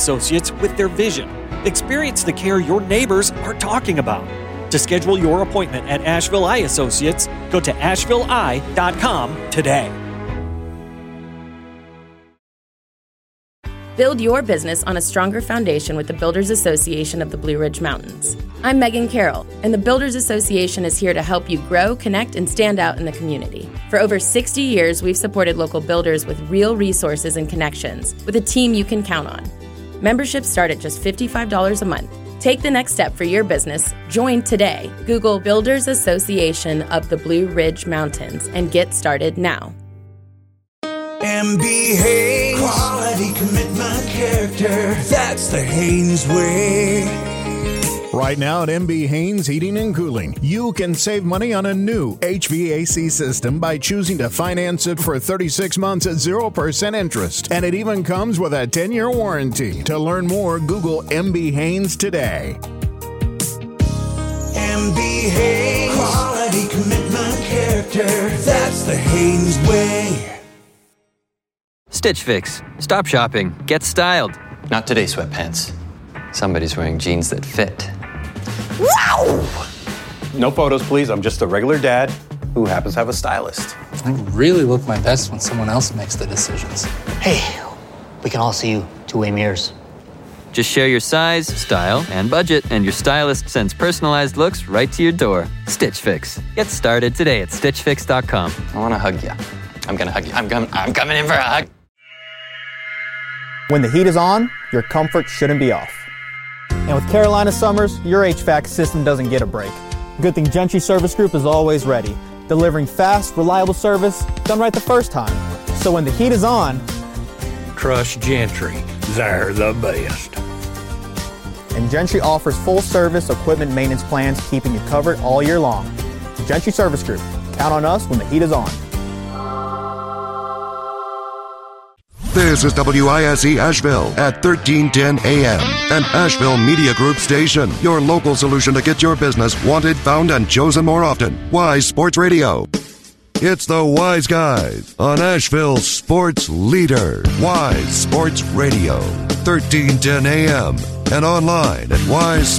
associates with their vision. Experience the care your neighbors are talking about. To schedule your appointment at Asheville Eye Associates, go to ashevilleeye.com today. Build your business on a stronger foundation with the Builders Association of the Blue Ridge Mountains. I'm Megan Carroll, and the Builders Association is here to help you grow, connect, and stand out in the community. For over 60 years, we've supported local builders with real resources and connections, with a team you can count on. Memberships start at just $55 a month. Take the next step for your business. Join today. Google Builders Association of the Blue Ridge Mountains and get started now. MB Haynes, quality, commitment, character. That's the Haynes way. Right now at MB Haynes Heating and Cooling, you can save money on a new HVAC system by choosing to finance it for 36 months at 0% interest. And it even comes with a 10-year warranty. To learn more, Google MB Haynes today. MB Haynes, quality, commitment, character. That's the Haynes way. Stitch Fix. Stop shopping. Get styled. Not today, sweatpants. Somebody's wearing jeans that fit. Wow! No photos, please. I'm just a regular dad who happens to have a stylist. I really look my best when someone else makes the decisions. Hey, we can all see you two-way mirrors. Just share your size, style, and budget, and your stylist sends personalized looks right to your door. Stitch Fix. Get started today at StitchFix.com. I want to hug you. I'm going to hug you. I'm coming in for a hug. When the heat is on, your comfort shouldn't be off. And with Carolina summers, your HVAC system doesn't get a break. Good thing Gentry Service Group is always ready, delivering fast, reliable service done right the first time. So when the heat is on, trust Gentry. They're the best. And Gentry offers full service equipment maintenance plans, keeping you covered all year long. Gentry Service Group. Count on us when the heat is on. This is WISE Asheville at 1310 AM, an Asheville Media Group station. Your local solution to get your business wanted, found, and chosen more often. Wise Sports Radio. It's the Wise Guys on Asheville's sports leader. Wise Sports Radio, 1310 AM, and online at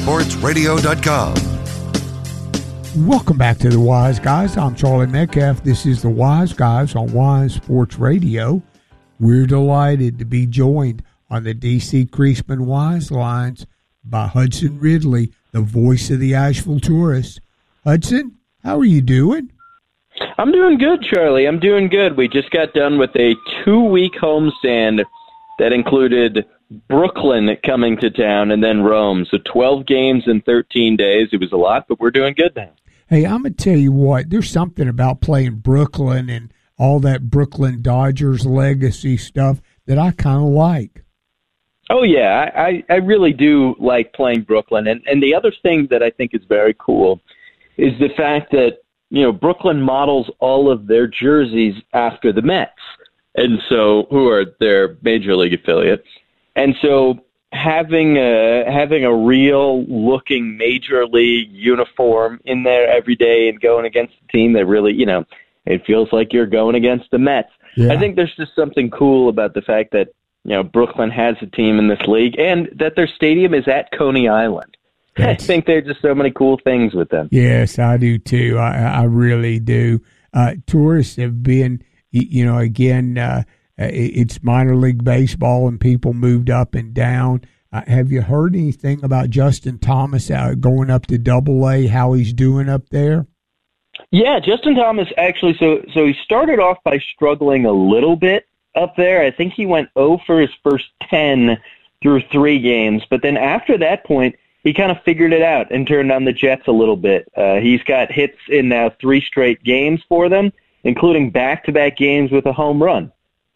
wisesportsradio.com. Welcome back to the Wise Guys. I'm Charlie Metcalf. This is the Wise Guys on Wise Sports Radio. We're delighted to be joined on the D.C. Creasman Wise Lines by Hudson Ridley, the voice of the Asheville Tourists. Hudson, how are you doing? I'm doing good, Charlie. I'm doing good. We just got done with a 2-week homestand that included Brooklyn coming to town and then Rome. So 12 games in 13 days. It was a lot, but we're doing good now. Hey, I'm going to tell you what, there's something about playing Brooklyn and all that Brooklyn Dodgers legacy stuff that I kind of like. Oh, yeah, I really do like playing Brooklyn. And the other thing that I think is very cool is the fact that, you know, Brooklyn models all of their jerseys after the Mets, and so who are their major league affiliate. And so having a real looking major league uniform in there every day and going against a team that really, you know, it feels like you're going against the Mets. Yeah. I think there's just something cool about the fact that, you know, Brooklyn has a team in this league and that their stadium is at Coney Island. I think there are just so many cool things with them. Yes, I do too. I really do. Tourists have been, you know, again, it's minor league baseball and people moved up and down. Have you heard anything about Justin Thomas going up to Double-A, how he's doing up there? Yeah, Justin Thomas actually, so he started off by struggling a little bit up there. I think he went 0 for his first 10 through 3 games, but then after that point, he kind of figured it out and turned on the Jets a little bit. He's got hits in now 3 straight games for them, including back-to-back games with a home run.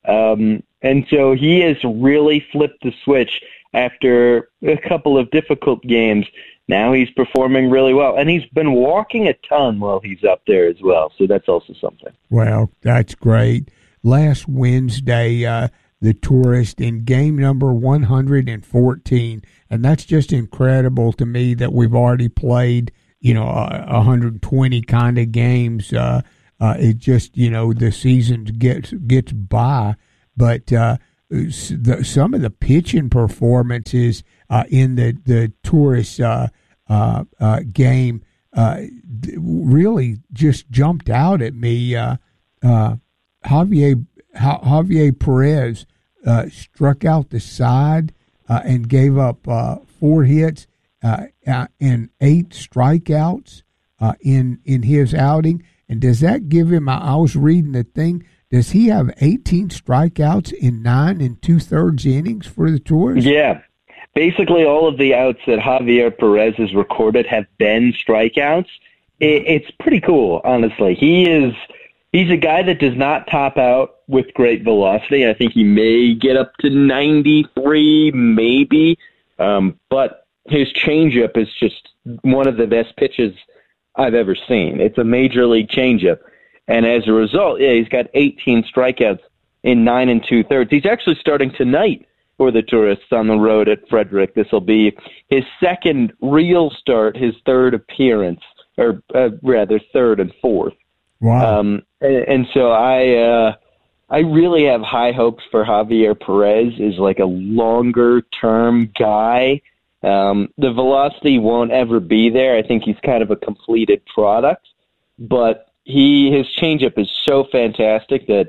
And so he has really flipped the switch after a couple of difficult games. Now he's performing really well, and he's been walking a ton while he's up there as well, so that's also something. Well, that's great. Last Wednesday, the Tourist in game number 114, and that's just incredible to me that we've already played, you know, 120 kind of games. It just, you know, the season gets by, but some of the pitching performances in the Tourist game really just jumped out at me. Javier Perez struck out the side and gave up 4 hits and 8 strikeouts in his outing. And does that give him? I was reading the thing. Does he have 18 strikeouts in 9 2/3 innings for the Tours? Yeah. Basically, all of the outs that Javier Perez has recorded have been strikeouts. It's pretty cool, honestly. He's a guy that does not top out with great velocity. I think he may get up to 93, maybe. But his changeup is just one of the best pitches I've ever seen. It's a major league changeup. And as a result, he's got 18 strikeouts in 9 2/3. He's actually starting tonight for the Tourists on the road at Frederick. This will be his second real start, his third appearance, or rather third and fourth. Wow. And so I really have high hopes for Javier Perez as like a longer-term guy. The velocity won't ever be there. I think he's kind of a completed product, but his changeup is so fantastic that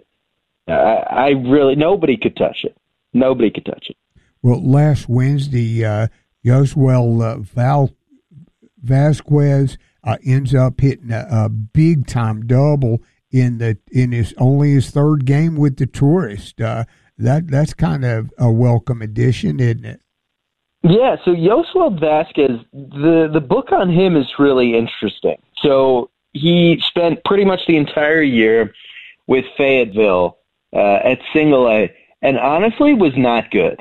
nobody could touch it. Nobody could touch it. Well, last Wednesday, Yoswell Vasquez ends up hitting a big time double in his third game with the Tourist. That's kind of a welcome addition, isn't it? Yeah. So Yoswell Vasquez, the book on him is really interesting. So he spent pretty much the entire year with Fayetteville at Single A, and honestly was not good.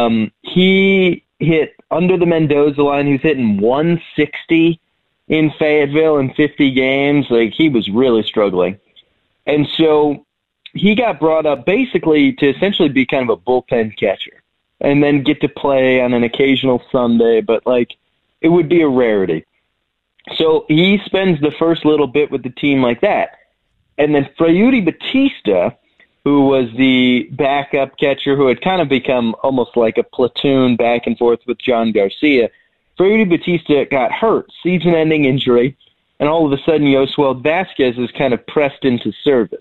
He hit under the Mendoza line. He was hitting 160 in Fayetteville in 50 games. Like, he was really struggling. And so he got brought up basically to essentially be kind of a bullpen catcher and then get to play on an occasional Sunday, but like it would be a rarity. So he spends the first little bit with the team like that. And then Freudy Batista, who was the backup catcher who had kind of become almost like a platoon back and forth with John Garcia, Freudy Batista got hurt, season-ending injury, and all of a sudden Yoswell Vasquez is kind of pressed into service.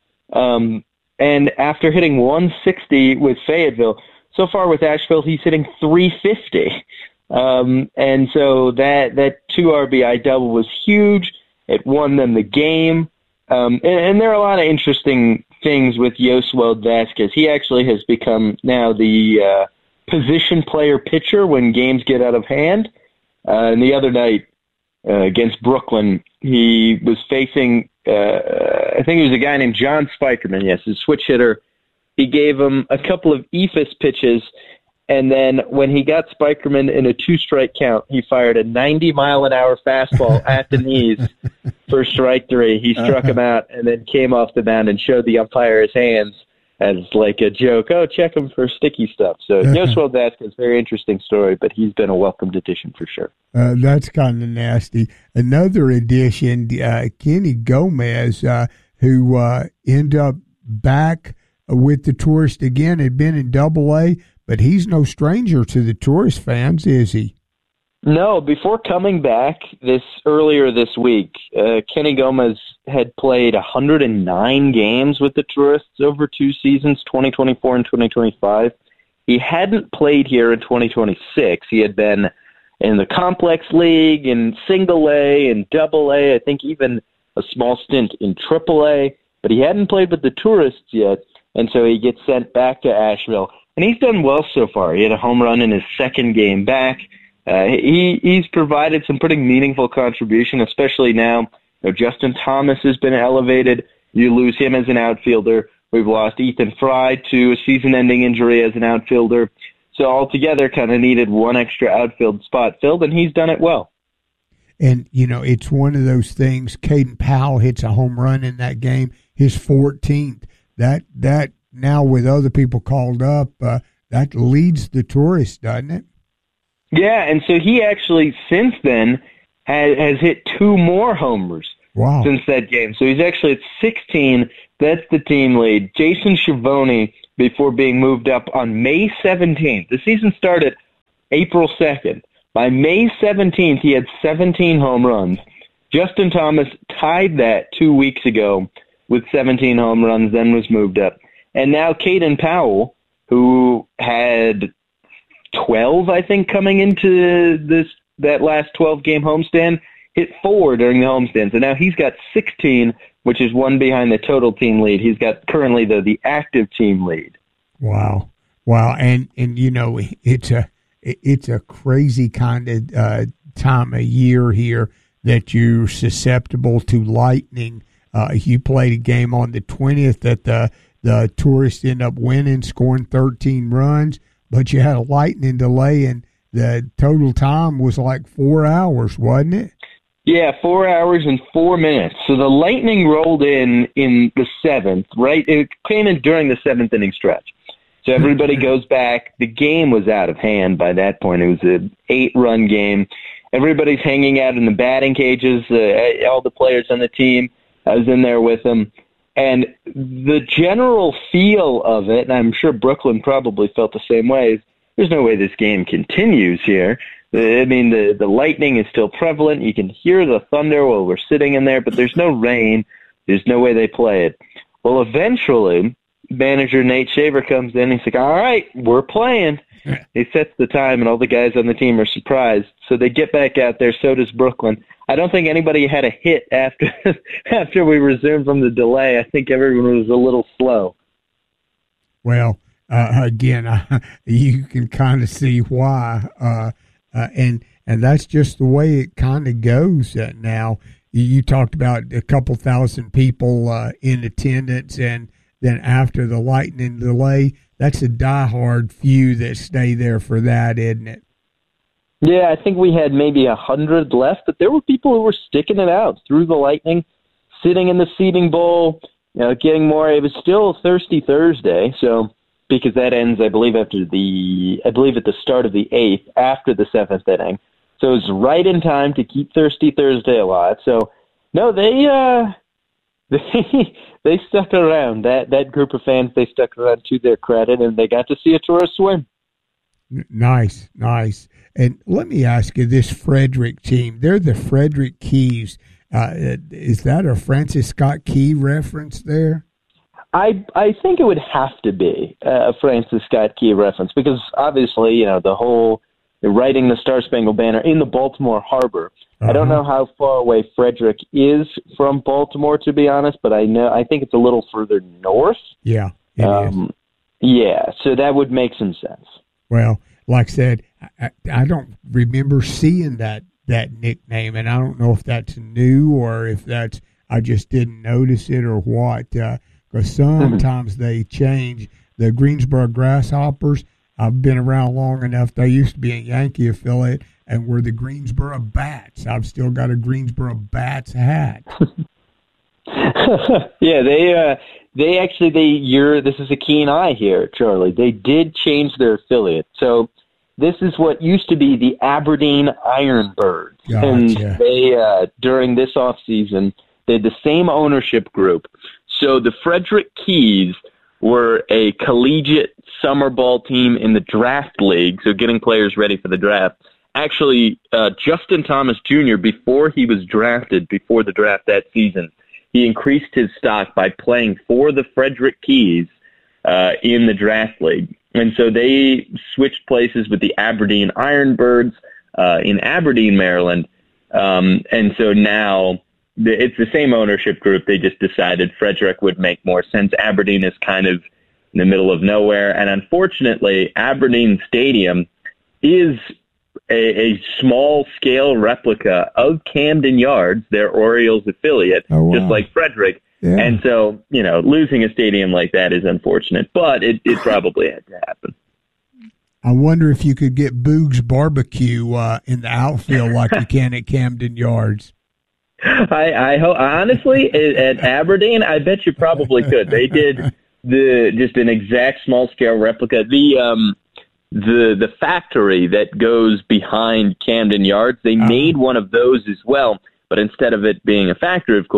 And after hitting 160 with Fayetteville, so far with Asheville, he's hitting 350. And so that 2 RBI double was huge. It won them the game. And there are a lot of interesting things with Yoswell Vasquez. He actually has become now the position player pitcher when games get out of hand. And the other night against Brooklyn, he was facing, I think it was a guy named John Spikerman, yes, his switch hitter. He gave him a couple of ephus pitches, and then when he got Spikerman in a 2-strike count, he fired a 90-mile-an-hour fastball at the knees for strike 3. He struck him out and then came off the mound and showed the umpire his hands as like a joke. Oh, check him for sticky stuff. So Yoswell Vasquez, very interesting story, but he's been a welcomed addition for sure. That's kind of nasty. Another addition, Kenny Gomez, who ended up back with the Tourist again, had been in Double-A, but he's no stranger to the Tourist fans, is he? No, before coming back earlier this week, Kenny Gomez had played 109 games with the Tourists over 2 seasons, 2024 and 2025. He hadn't played here in 2026. He had been in the Complex League, in Single A, and Double A, I think even a small stint in Triple A, but he hadn't played with the Tourists yet, and so he gets sent back to Asheville. And he's done well so far. He had a home run in his second game back. He's provided some pretty meaningful contribution, especially now. Justin Thomas has been elevated. You lose him as an outfielder. We've lost Ethan Fry to a season-ending injury as an outfielder. So altogether, kind of needed one extra outfield spot filled, and he's done it well. And, it's one of those things. Caden Powell hits a home run in that game, his 14th. That now with other people called up, that leads the Tourists, doesn't it? Yeah, and so he actually, since then, has hit 2 more homers since that game. So he's actually at 16. That's the team lead. Jason Schiavone before being moved up on May 17th. The season started April 2nd. By May 17th, he had 17 home runs. Justin Thomas tied that 2 weeks ago with 17 home runs, then was moved up. And now Caden Powell, who had 12, I think, coming into that last 12-game homestand, hit 4 during the homestand. So now he's got 16, which is 1 behind the total team lead. He's got currently the active team lead. Wow. And you know, it's a crazy kind of time of year here that you're susceptible to lightning. You played a game on the 20th that the Tourists end up winning, scoring 13 runs, but you had a lightning delay, and the total time was like 4 hours, wasn't it? Yeah, 4 hours and 4 minutes. So the Lightning rolled in the 7th, right? It came in during the 7th inning stretch. So everybody goes back. The game was out of hand by that point. It was an 8-run game. Everybody's hanging out in the batting cages, all the players on the team. I was in there with them. And the general feel of it, and I'm sure Brooklyn probably felt the same way, is there's no way this game continues here. I mean, the lightning is still prevalent. You can hear the thunder while we're sitting in there, but there's no rain. There's no way they play it. Well, eventually, manager Nate Shaver comes in. He's like, all right, we're playing. He sets the time, and all the guys on the team are surprised. So they get back out there. So does Brooklyn. I don't think anybody had a hit after we resumed from the delay. I think everyone was a little slow. Well, again, you can kind of see why. And that's just the way it kind of goes now. You talked about a couple thousand people in attendance, and then after the lightning delay, that's a diehard few that stay there for that, isn't it? Yeah, I think we had maybe 100 left, but there were people who were sticking it out through the lightning, sitting in the seating bowl, getting more. It was still Thirsty Thursday, so because that ends, I believe, at the start of the 8th, after the 7th inning. So it was right in time to keep Thirsty Thursday alive. So, no, they stuck around. That group of fans, they stuck around to their credit, and they got to see a tourist swim. Nice. And let me ask you, this Frederick team, they're the Frederick Keys. Is that a Francis Scott Key reference there? I think it would have to be a Francis Scott Key reference because obviously, the whole writing the Star Spangled Banner in the Baltimore Harbor. Uh-huh. I don't know how far away Frederick is from Baltimore, to be honest, but I think it's a little further north. Yeah, it is. Yeah, so that would make some sense. Well, like I said, I don't remember seeing that nickname, and I don't know if that's new or if that's I just didn't notice it or what. Because sometimes they change. The Greensboro Grasshoppers, I've been around long enough. They used to be a Yankee affiliate, and we're the Greensboro Bats. I've still got a Greensboro Bats hat. Yeah, this is a keen eye here, Charlie. They did change their affiliate. So this is what used to be the Aberdeen Ironbirds. Gotcha. And they, during this offseason, they had the same ownership group. So the Frederick Keys were a collegiate summer ball team in the draft league, so getting players ready for the draft. Actually, Justin Thomas Jr., before he was drafted, before the draft that season, he increased his stock by playing for the Frederick Keys in the draft league. And so they switched places with the Aberdeen Ironbirds in Aberdeen, Maryland. And so now it's the same ownership group. They just decided Frederick would make more sense. Aberdeen is kind of in the middle of nowhere. And unfortunately, Aberdeen Stadium is a small-scale replica of Camden Yards, their Orioles affiliate, just like Frederick. Yeah. And so, losing a stadium like that is unfortunate, but it probably had to happen. I wonder if you could get Boog's Barbecue in the outfield like you can at Camden Yards. I hope, honestly, at Aberdeen, I bet you probably could. They did just an exact small-scale replica. The factory that goes behind Camden Yards, they made one of those as well, but instead of it being a factory, of course,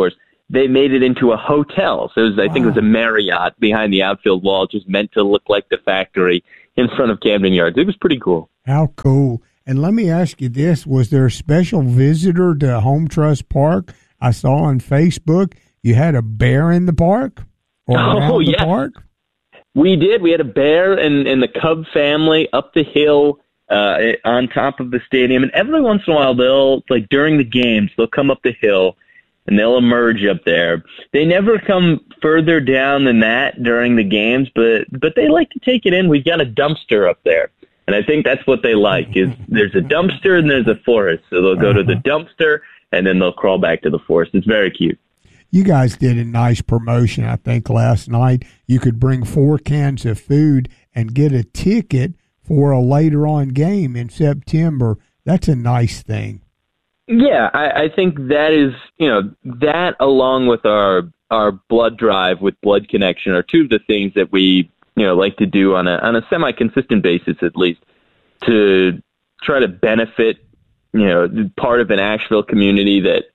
they made it into a hotel. So I think it was a Marriott behind the outfield wall, just meant to look like the factory in front of Camden Yards. It was pretty cool. How cool. And let me ask you this. Was there a special visitor to Home Trust Park? I saw on Facebook you had a bear in the park or around the park? We did. We had a bear and the Cub family up the hill on top of the stadium. And every once in a while, during the games, they'll come up the hill and they'll emerge up there. They never come further down than that during the games, but they like to take it in. We've got a dumpster up there. And I think that's what they like, is there's a dumpster and there's a forest. So they'll go to the dumpster and then they'll crawl back to the forest. It's very cute. You guys did a nice promotion, I think, last night. You could bring 4 cans of food and get a ticket for a later on game in September. That's a nice thing. Yeah, I think that is, that along with our blood drive with Blood Connection are two of the things that we, like to do on a semi-consistent basis, at least, to try to benefit, part of an Asheville community that,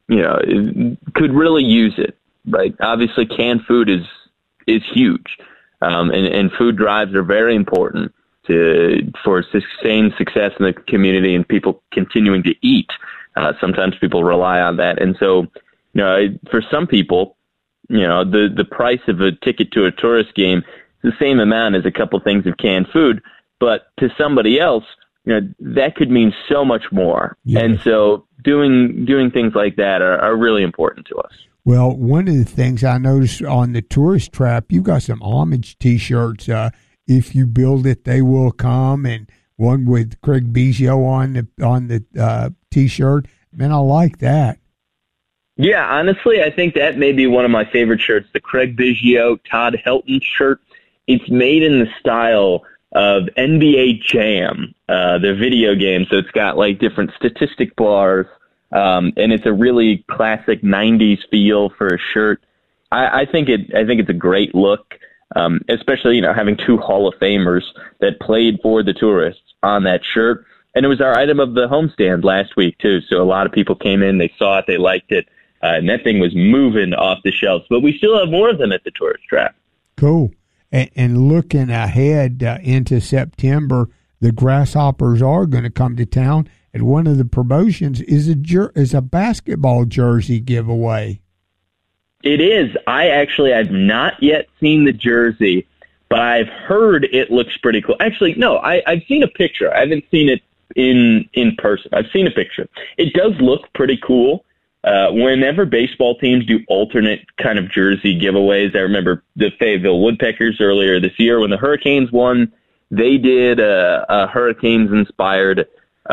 could really use it, right? Obviously, canned food is huge, and food drives are very important for sustained success in the community and people continuing to eat. Sometimes people rely on that. And so, for some people, the price of a ticket to a tourist game is the same amount as a couple things of canned food. But to somebody else, that could mean so much more. Yes. And so doing things like that are really important to us. Well, one of the things I noticed on the tourist trap, you've got some homage T-shirts. If you build it, they will come, and one with Craig Biggio on the T-shirt. Man, I like that. Yeah, honestly, I think that may be one of my favorite shirts, the Craig Biggio Todd Helton shirt. It's made in the style of NBA Jam, the video game. So it's got like different statistic bars, and it's a really classic 90s feel for a shirt. I think it's a great look. Especially, having 2 Hall of Famers that played for the Tourists on that shirt. And it was our item of the homestand last week, too. So a lot of people came in, they saw it, they liked it, and that thing was moving off the shelves. But we still have more of them at the Tourist Trap. Cool. And looking ahead into September, the Grasshoppers are going to come to town, and one of the promotions is a basketball jersey giveaway. It is. I've not yet seen the jersey, but I've heard it looks pretty cool. Actually, no, I've seen a picture. I haven't seen it in person. I've seen a picture. It does look pretty cool. Whenever baseball teams do alternate kind of jersey giveaways, I remember the Fayetteville Woodpeckers earlier this year when the Hurricanes won, they did a Hurricanes-inspired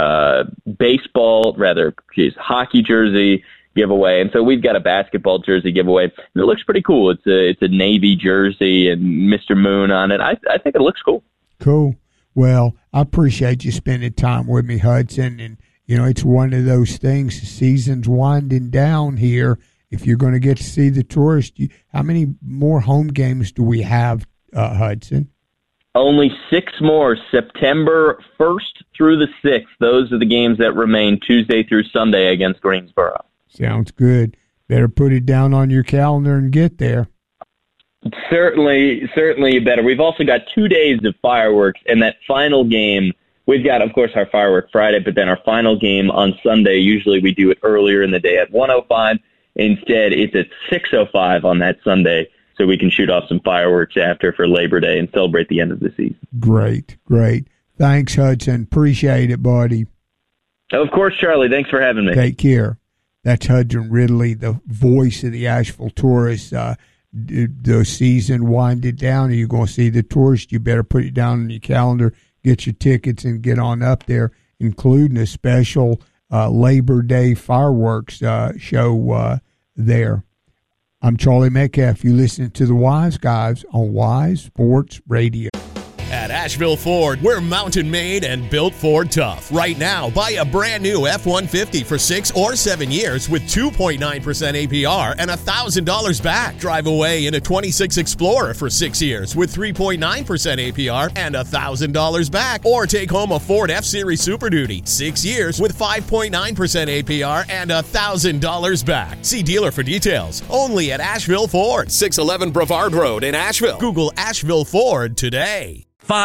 hockey jersey giveaway, and so we've got a basketball jersey giveaway. And it looks pretty cool. It's a Navy jersey and Mr. Moon on it. I think it looks cool. Cool. Well, I appreciate you spending time with me, Hudson. And it's one of those things. The season's winding down here. If you're going to get to see the Tourist, how many more home games do we have, Hudson? Only 6 more, September 1st through the 6th. Those are the games that remain Tuesday through Sunday against Greensboro. Sounds good. Better put it down on your calendar and get there. Certainly you better. We've also got 2 days of fireworks, and that final game, we've got, of course, our Firework Friday, but then our final game on Sunday, usually we do it earlier in the day at 1:05. Instead, it's at 6:05 on that Sunday, so we can shoot off some fireworks after for Labor Day and celebrate the end of the season. Great. Thanks, Hudson. Appreciate it, buddy. Of course, Charlie. Thanks for having me. Take care. That's Hudson Ridley, the voice of the Asheville Tourists. The season winded down. Are you going to see the Tourist? You better put it down on your calendar, get your tickets, and get on up there, including a special Labor Day fireworks show there. I'm Charlie Metcalf. You listen to the Wise Guys on Wise Sports Radio. At Asheville Ford. We're mountain made and built Ford tough. Right now, buy a brand new F-150 for 6 or 7 years with 2.9% APR and $1,000 back. Drive away in a 26 Explorer for 6 years with 3.9% APR and $1,000 back. Or take home a Ford F-Series Super Duty, 6 years with 5.9% APR and $1,000 back. See dealer for details. Only at Asheville Ford, 611 Brevard Road in Asheville. Google Asheville Ford today.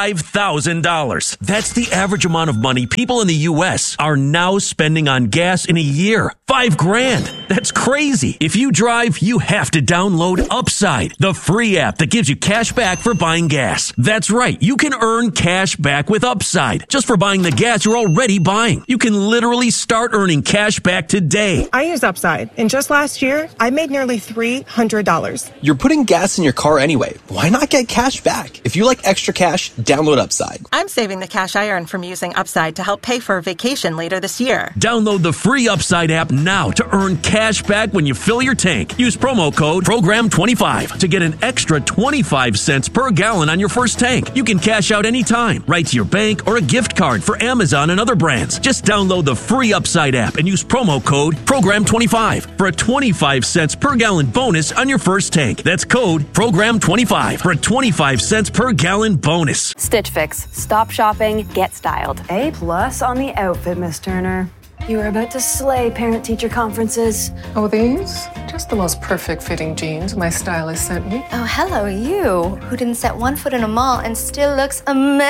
$5,000. That's the average amount of money people in the U.S. are now spending on gas in a year. $5,000. That's crazy. If you drive, you have to download Upside, the free app that gives you cash back for buying gas. That's right. You can earn cash back with Upside just for buying the gas you're already buying. You can literally start earning cash back today. I use Upside, and just last year, I made nearly $300. You're putting gas in your car anyway. Why not get cash back? If you like extra cash, download Upside. I'm saving the cash I earn from using Upside to help pay for a vacation later this year. Download the free Upside app now to earn cash back when you fill your tank. Use promo code PROGRAM25 to get an extra 25 cents per gallon on your first tank. You can cash out anytime, right to your bank or a gift card for Amazon and other brands. Just download the free Upside app and use promo code PROGRAM25 for a 25 cents per gallon bonus on your first tank. That's code PROGRAM25 for a 25 cents per gallon bonus. Stitch Fix. Stop shopping, get styled. A+ on the outfit, Miss Turner. You are about to slay parent-teacher conferences. Oh, these? Just the most perfect fitting jeans my stylist sent me. Oh, hello, you, who didn't set one foot in a mall and still looks amazing.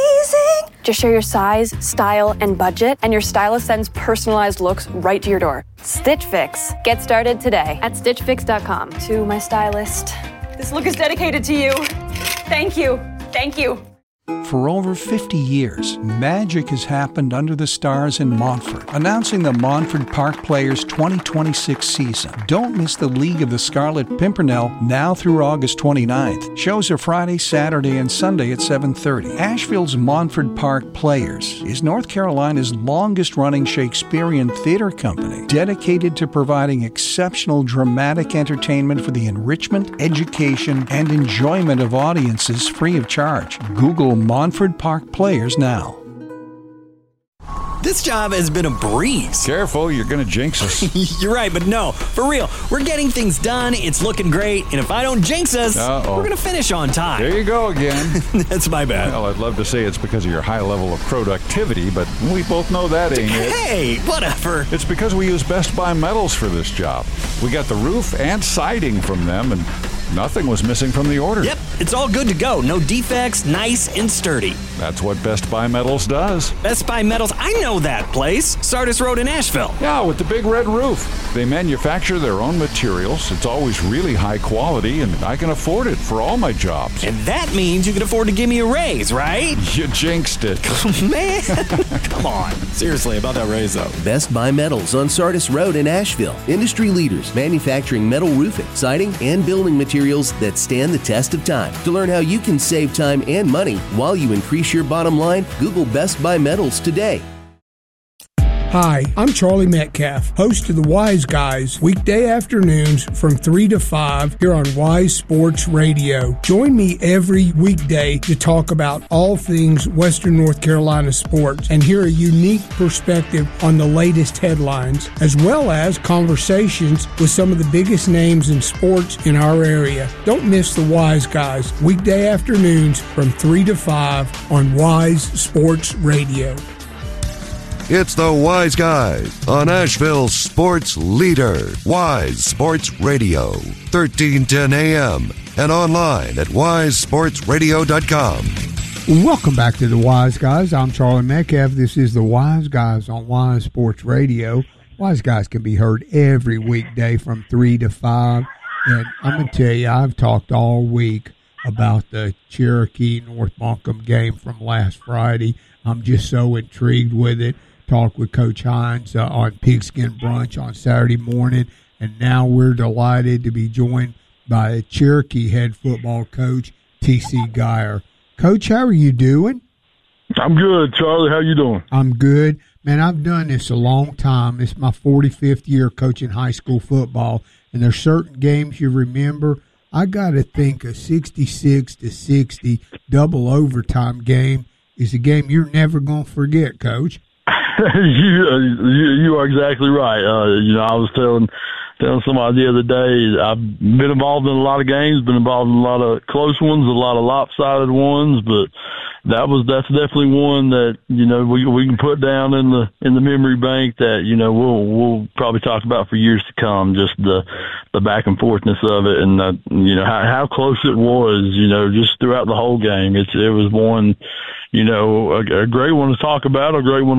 Just share your size, style, and budget, and your stylist sends personalized looks right to your door. Stitch Fix. Get started today at StitchFix.com. To my stylist, this look is dedicated to you. Thank you. Thank you. For over 50 years, magic has happened under the stars in Montfort, announcing the Montfort Park Players 2026 season. Don't miss the League of the Scarlet Pimpernel now through August 29th. Shows are Friday, Saturday, and Sunday at 7:30. Asheville's Montfort Park Players is North Carolina's longest-running Shakespearean theater company, dedicated to providing exceptional dramatic entertainment for the enrichment, education, and enjoyment of audiences free of charge. Google Montfort Park Players now. This job has been a breeze. Careful, you're going to jinx us. You're right, but no, for real. We're getting things done, it's looking great, and if I don't jinx us, we're going to finish on time. There you go again. That's my bad. Well, I'd love to say it's because of your high level of productivity, but we both know that ain't it. Hey, whatever. It's because we use Best Buy Metals for this job. We got the roof and siding from them, and nothing was missing from the order. Yep, it's all good to go. No defects, nice and sturdy. That's what Best Buy Metals does. Best Buy Metals, I know that place. Sardis Road in Asheville. Yeah, with the big red roof. They manufacture their own materials. It's always really high quality, and I can afford it for all my jobs. And that means you can afford to give me a raise, right? You jinxed it. Man, come on. Seriously, about that raise, though. Best Buy Metals on Sardis Road in Asheville. Industry leaders manufacturing metal roofing, siding, and building materials that stand the test of time. To learn how you can save time and money while you increase your bottom line, Google Best Buy Metals today. Hi, I'm Charlie Metcalf, host of the Wise Guys, weekday afternoons from 3 to 5 here on Wise Sports Radio. Join me every weekday to talk about all things Western North Carolina sports and hear a unique perspective on the latest headlines, as well as conversations with some of the biggest names in sports in our area. Don't miss the Wise Guys, weekday afternoons from 3 to 5 on Wise Sports Radio. It's the Wise Guys on Asheville's sports leader, Wise Sports Radio, 1310 AM, and online at wisesportsradio.com. Welcome back to the Wise Guys. I'm Charlie Metcalf. This is the Wise Guys on Wise Sports Radio. Wise Guys can be heard every weekday from 3 to 5. And I'm going to tell you, I've talked all week about the Cherokee-North Buncombe game from last Friday. I'm just so intrigued with it. Talked with Coach Hines on Pigskin Brunch on Saturday morning, and now we're delighted to be joined by Cherokee head football coach T.C. Geyer. Coach, how are you doing? I'm good, Charlie. How you doing? I'm good. Man, I've done this a long time. It's my 45th year coaching high school football, and there's certain games you remember I got to think a 66-60 double overtime game is a game you're never going to forget, Coach. You are exactly right. I was telling somebody the other day, I've been involved in a lot of games, been involved in a lot of close ones, a lot of lopsided ones, but that's definitely one that, we can put down in the memory bank that, we'll probably talk about for years to come, just the back and forthness of it and, how close it was, just throughout the whole game. It was one, a great one to talk about, a great one